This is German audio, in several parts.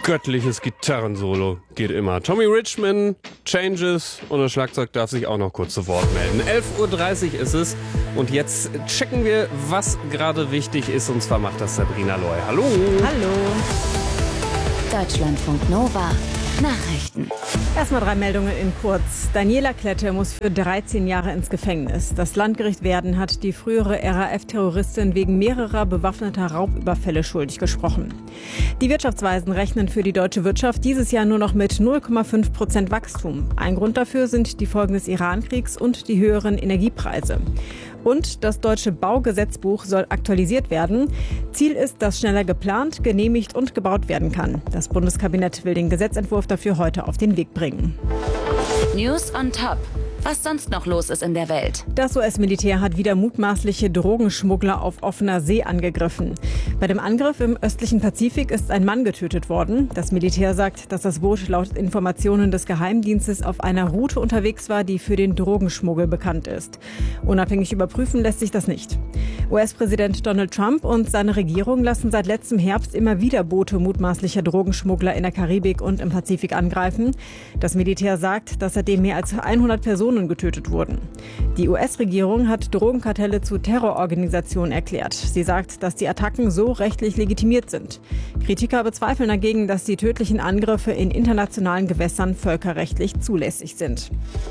Göttliches Gitarrensolo geht immer. Tommy Richman, Changes und das Schlagzeug darf sich auch noch kurz zu Wort melden. 11:30 Uhr ist es und jetzt checken wir, was gerade wichtig ist, und zwar macht das Sabrina Loy. Hallo! Hallo! Deutschlandfunk Nova Nachrichten. Erstmal 3 Meldungen in kurz. Daniela Klette muss für 13 Jahre ins Gefängnis. Das Landgericht Werden hat die frühere RAF-Terroristin wegen mehrerer bewaffneter Raubüberfälle schuldig gesprochen. Die Wirtschaftsweisen rechnen für die deutsche Wirtschaft dieses Jahr nur noch mit 0,5% Wachstum. Ein Grund dafür sind die Folgen des Iran-Kriegs und die höheren Energiepreise. Und das deutsche Baugesetzbuch soll aktualisiert werden. Ziel ist, dass schneller geplant, genehmigt und gebaut werden kann. Das Bundeskabinett will den Gesetzentwurf dafür heute auf den Weg bringen. News on top. Was sonst noch los ist in der Welt. Das US-Militär hat wieder mutmaßliche Drogenschmuggler auf offener See angegriffen. Bei dem Angriff im östlichen Pazifik ist ein Mann getötet worden. Das Militär sagt, dass das Boot laut Informationen des Geheimdienstes auf einer Route unterwegs war, die für den Drogenschmuggel bekannt ist. Unabhängig überprüfen lässt sich das nicht. US-Präsident Donald Trump und seine Regierung lassen seit letztem Herbst immer wieder Boote mutmaßlicher Drogenschmuggler in der Karibik und im Pazifik angreifen. Das Militär sagt, dass seitdem mehr als 100 Personen getötet wurden. Die US-Regierung hat Drogenkartelle zu Terrororganisationen erklärt. Sie sagt, dass die Attacken so rechtlich legitimiert sind. Kritiker bezweifeln dagegen, dass die tödlichen Angriffe in internationalen Gewässern völkerrechtlich zulässig sind.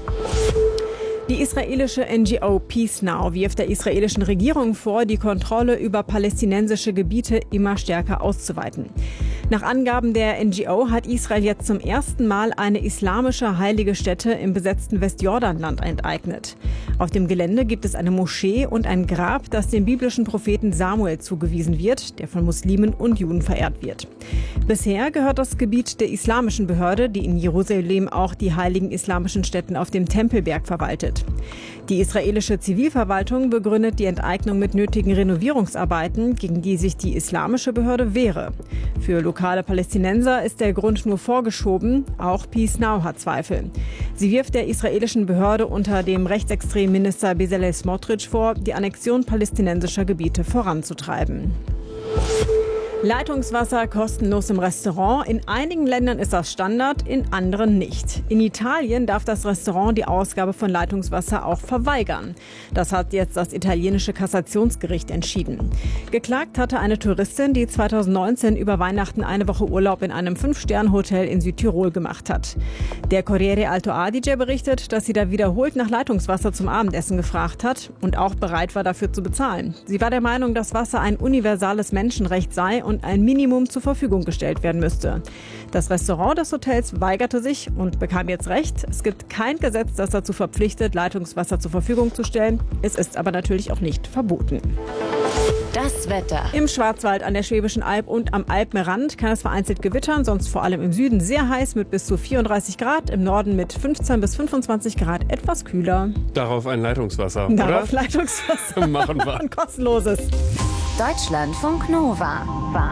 Die israelische NGO Peace Now wirft der israelischen Regierung vor, die Kontrolle über palästinensische Gebiete immer stärker auszuweiten. Nach Angaben der NGO hat Israel jetzt zum ersten Mal eine islamische heilige Stätte im besetzten Westjordanland enteignet. Auf dem Gelände gibt es eine Moschee und ein Grab, das dem biblischen Propheten Samuel zugewiesen wird, der von Muslimen und Juden verehrt wird. Bisher gehört das Gebiet der islamischen Behörde, die in Jerusalem auch die heiligen islamischen Stätten auf dem Tempelberg verwaltet. Die israelische Zivilverwaltung begründet die Enteignung mit nötigen Renovierungsarbeiten, gegen die sich die islamische Behörde wehre. Für lokale Palästinenser ist der Grund nur vorgeschoben. Auch Peace Now hat Zweifel. Sie wirft der israelischen Behörde unter dem rechtsextremen Minister Bezalel Smotrich vor, die Annexion palästinensischer Gebiete voranzutreiben. Leitungswasser kostenlos im Restaurant. In einigen Ländern ist das Standard, in anderen nicht. In Italien darf das Restaurant die Ausgabe von Leitungswasser auch verweigern. Das hat jetzt das italienische Kassationsgericht entschieden. Geklagt hatte eine Touristin, die 2019 über Weihnachten eine Woche Urlaub in einem 5-Sterne-Hotel in Südtirol gemacht hat. Der Corriere Alto Adige berichtet, dass sie da wiederholt nach Leitungswasser zum Abendessen gefragt hat und auch bereit war, dafür zu bezahlen. Sie war der Meinung, dass Wasser ein universales Menschenrecht sei und ein Minimum zur Verfügung gestellt werden müsste. Das Restaurant des Hotels weigerte sich und bekam jetzt Recht. Es gibt kein Gesetz, das dazu verpflichtet, Leitungswasser zur Verfügung zu stellen. Es ist aber natürlich auch nicht verboten. Das Wetter. Im Schwarzwald, an der Schwäbischen Alb und am Alpenrand kann es vereinzelt gewittern, sonst vor allem im Süden sehr heiß mit bis zu 34 Grad, im Norden mit 15 bis 25 Grad etwas kühler. Darauf ein Leitungswasser, Darauf oder? Leitungswasser. Machen wir. Ein kostenloses. Deutschlandfunk Nova.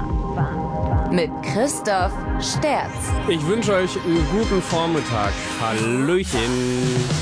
Mit Christoph Sterz. Ich wünsche euch einen guten Vormittag. Hallöchen.